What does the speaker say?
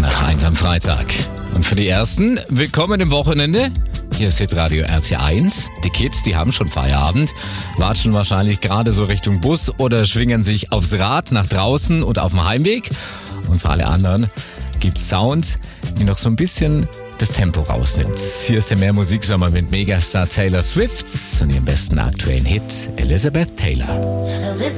nach 1 am Freitag. Und für die Ersten, willkommen im Wochenende. Hier ist Hitradio RT1. Die Kids, die haben schon Feierabend, watschen wahrscheinlich gerade so Richtung Bus oder schwingen sich aufs Rad nach draußen und auf dem Heimweg. Und für alle anderen gibt's Sound, die noch so ein bisschen das Tempo rausnimmt. Hier ist der Mehr-Musiksommer mit Megastar Taylor Swift und ihrem besten aktuellen Hit Elizabeth Taylor.